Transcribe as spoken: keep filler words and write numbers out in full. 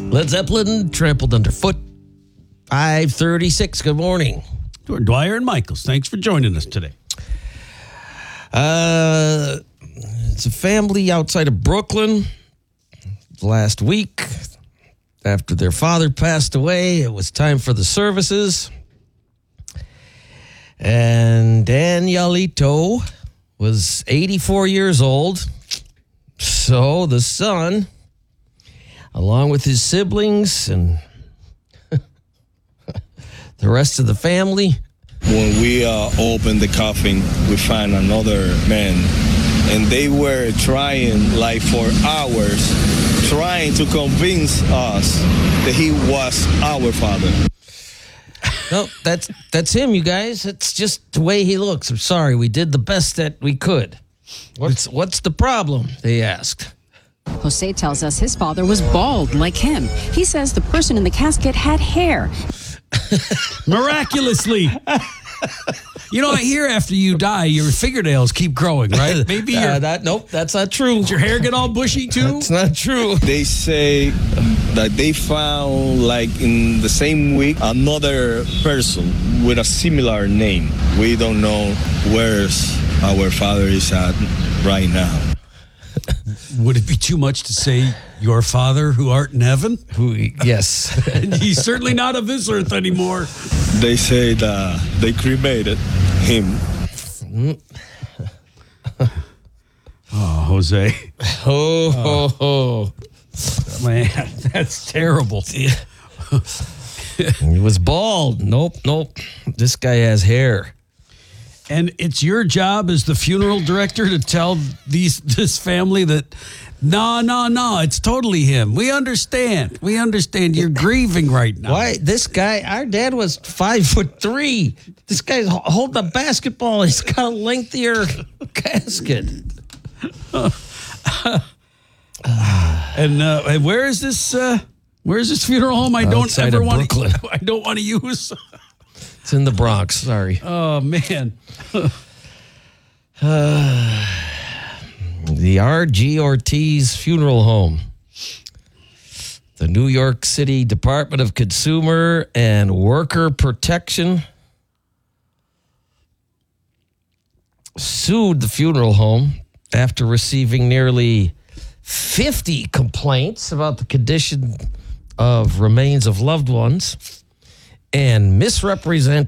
Led Zeppelin, Trampled Underfoot. five thirty-six, good morning. Dwyer and Michaels, thanks for joining us today. Uh, it's a family outside of Brooklyn. Last week, after their father passed away, it was time for the services. And Danielito was eighty-four years old. So the son, along with his siblings and the rest of the family. When we uh, opened the coffin, we found another man, and they were trying, like for hours, trying to convince us that he was our father. No, that's that's him, you guys. It's just the way he looks. I'm sorry, we did the best that we could. What's what's the problem? They asked. Jose tells us his father was bald like him. He says the person in the casket had hair. Miraculously. You know, I hear after you die, your fingernails keep growing, right? Maybe your, uh, that nope, that's not true. Does your hair get all bushy too? That's not true. They say that they found, like in the same week, another person with a similar name. We don't know where our father is at right now. Would it be too much to say your father who art in heaven? Who? Yes. And he's certainly not of this earth anymore. They say that they cremated him. Oh, Jose. Oh, ho, ho. Man, that's terrible. He was bald. Nope, nope. This guy has hair. And it's your job as the funeral director to tell these this family that, no, no, no, it's totally him. We understand. We understand you're grieving right now. Why? This guy, our dad was five foot three. This guy's holding a basketball. He's got a lengthier casket. and, uh, and where is this? Uh, where is this funeral home? I don't Outside ever of want. Brooklyn. I don't want to use. It's in the Bronx. Sorry. Oh man. uh, the R G Ortiz Funeral Home. The New York City Department of Consumer and Worker Protection sued the funeral home after receiving nearly fifty complaints about the condition of remains of loved ones and misrepresent